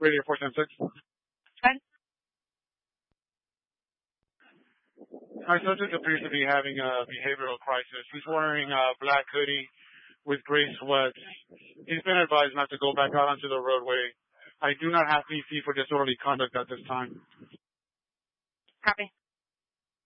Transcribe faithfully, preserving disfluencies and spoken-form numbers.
Radio four ten six. ten. Our subject appears to be having a behavioral crisis. He's wearing a black hoodie with gray sweats. He's been advised not to go back out onto the roadway. I do not have P C for disorderly conduct at this time. Copy.